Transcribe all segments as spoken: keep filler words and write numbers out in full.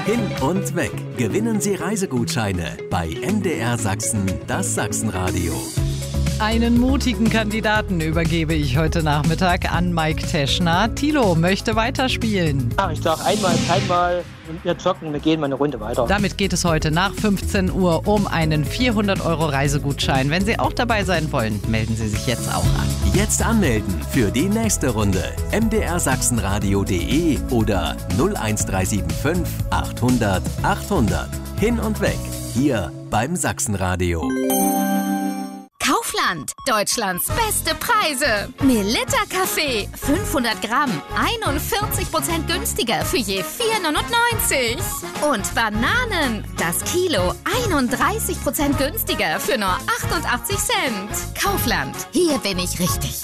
Hin und weg. Gewinnen Sie Reisegutscheine bei M D R Sachsen, das Sachsenradio. Einen mutigen Kandidaten übergebe ich heute Nachmittag an Mike Teschner. Thilo möchte weiterspielen. Ja, ich sage einmal, keinmal und wir zocken, wir gehen mal eine Runde weiter. Damit geht es heute nach fünfzehn Uhr um einen vierhundert Euro Reisegutschein. Wenn Sie auch dabei sein wollen, melden Sie sich jetzt auch an. Jetzt anmelden für die nächste Runde. m d r sachsenradio punkt de oder null eins drei sieben fünf achthundert achthundert. Hin und weg. Hier beim Sachsenradio. Kaufland, Deutschlands beste Preise. Melitta Kaffee, fünfhundert Gramm, einundvierzig Prozent günstiger für je vier neunundneunzig. Und Bananen, das Kilo, einunddreißig Prozent günstiger für nur achtundachtzig Cent. Kaufland, hier bin ich richtig.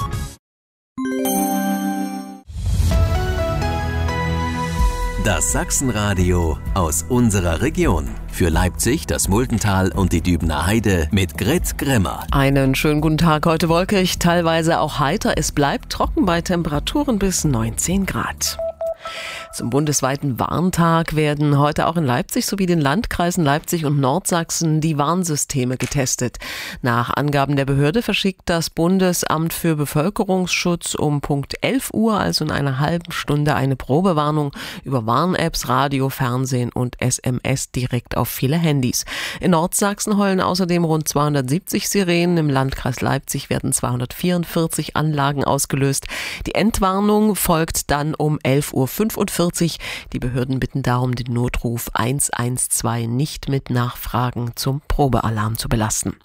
Das Sachsenradio aus unserer Region. Für Leipzig, das Muldental und die Dübener Heide mit Grit Grimmer. Einen schönen guten Tag. Heute wolkig, teilweise auch heiter. Es bleibt trocken bei Temperaturen bis neunzehn Grad. Zum bundesweiten Warntag werden heute auch in Leipzig sowie den Landkreisen Leipzig und Nordsachsen die Warnsysteme getestet. Nach Angaben der Behörde verschickt das Bundesamt für Bevölkerungsschutz um Punkt elf Uhr, also in einer halben Stunde, eine Probewarnung über Warn-Apps, Radio, Fernsehen und S M S direkt auf viele Handys. In Nordsachsen heulen außerdem rund zweihundertsiebzig Sirenen. Im Landkreis Leipzig werden zweihundertvierundvierzig Anlagen ausgelöst. Die Endwarnung folgt dann um elf Uhr fünfundvierzig. Die Behörden bitten darum, den Notruf eins eins zwei nicht mit Nachfragen zum Probealarm zu belasten.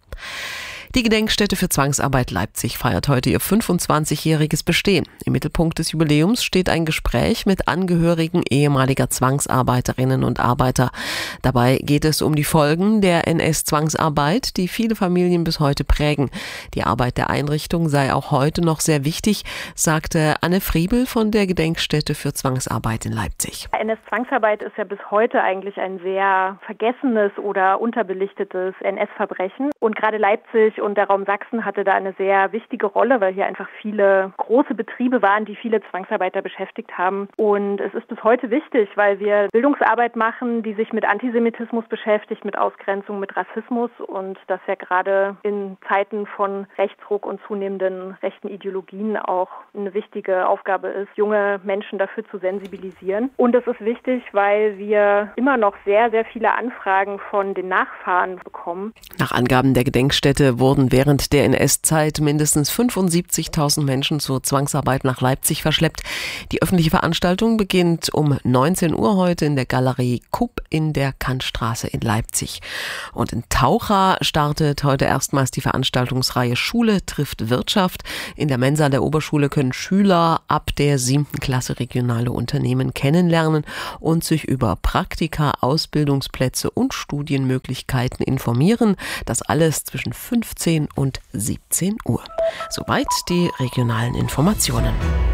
Die Gedenkstätte für Zwangsarbeit Leipzig feiert heute ihr fünfundzwanzigjähriges Bestehen. Im Mittelpunkt des Jubiläums steht ein Gespräch mit Angehörigen ehemaliger Zwangsarbeiterinnen und Arbeiter. Dabei geht es um die Folgen der N S-Zwangsarbeit, die viele Familien bis heute prägen. Die Arbeit der Einrichtung sei auch heute noch sehr wichtig, sagte Anne Friebel von der Gedenkstätte für Zwangsarbeit in Leipzig. N S-Zwangsarbeit ist ja bis heute eigentlich ein sehr vergessenes oder unterbelichtetes N S-Verbrechen. Und gerade Leipzig und der Raum Sachsen hatte da eine sehr wichtige Rolle, weil hier einfach viele große Betriebe waren, die viele Zwangsarbeiter beschäftigt haben. Und es ist bis heute wichtig, weil wir Bildungsarbeit machen, die sich mit Antisemitismus beschäftigt, mit Ausgrenzung, mit Rassismus und das ja gerade in Zeiten von Rechtsruck und zunehmenden rechten Ideologien auch eine wichtige Aufgabe ist, junge Menschen dafür zu sensibilisieren. Und es ist wichtig, weil wir immer noch sehr, sehr viele Anfragen von den Nachfahren bekommen. Nach Angaben der Gedenkstätte wurden während der N S-Zeit mindestens fünfundsiebzigtausend Menschen zur Zwangsarbeit nach Leipzig verschleppt. Die öffentliche Veranstaltung beginnt um neunzehn Uhr heute in der Galerie Kupp in der Kantstraße in Leipzig. Und in Taucha startet heute erstmals die Veranstaltungsreihe Schule trifft Wirtschaft. In der Mensa der Oberschule können Schüler ab der siebten Klasse regionale Unternehmen kennenlernen und sich über Praktika, Ausbildungsplätze und Studienmöglichkeiten informieren. Das alles zwischen fünfzehn und siebzehn Uhr. Soweit die regionalen Informationen.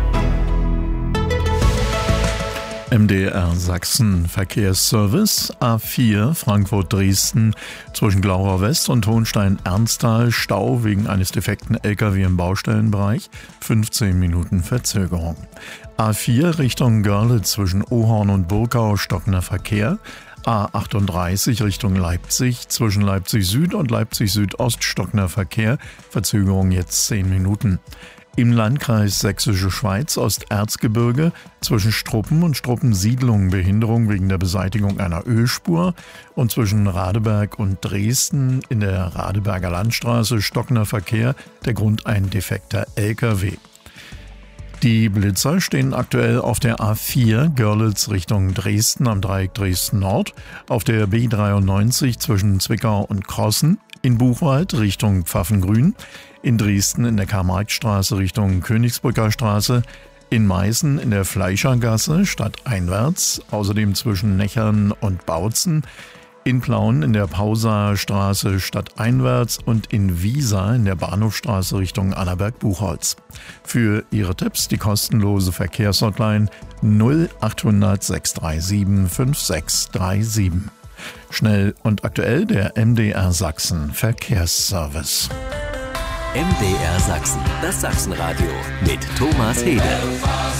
M D R Sachsen Verkehrsservice A vier Frankfurt-Dresden zwischen Glaurer West und Hohenstein-Ernsthal Stau wegen eines defekten L K W im Baustellenbereich, fünfzehn Minuten Verzögerung. A vier Richtung Görlitz zwischen Ohorn und Burgau stockender Verkehr. A achtunddreißig Richtung Leipzig, zwischen Leipzig Süd und Leipzig Südost stockender Verkehr, Verzögerung jetzt zehn Minuten. Im Landkreis Sächsische Schweiz Osterzgebirge zwischen Struppen und Struppensiedlung Behinderung wegen der Beseitigung einer Ölspur und zwischen Radeberg und Dresden in der Radeberger Landstraße stockender Verkehr, der Grund ein defekter L K W. Die Blitzer stehen aktuell auf der A vier Görlitz Richtung Dresden am Dreieck Dresden Nord, auf der B dreiundneunzig zwischen Zwickau und Krossen, in Buchwald Richtung Pfaffengrün, in Dresden in der Karl-Marx-Straße Richtung Königsbrücker Straße, in Meißen in der Fleischergasse stadteinwärts, außerdem zwischen Nechern und Bautzen, in Plauen in der Pausaer Straße stadteinwärts und in Wiesa in der Bahnhofstraße Richtung Annaberg-Buchholz. Für Ihre Tipps die kostenlose Verkehrshotline null achthundert sechs drei sieben fünf sechs drei sieben. Schnell und aktuell der M D R Sachsen Verkehrsservice. M D R Sachsen, das Sachsenradio mit Thomas Hede.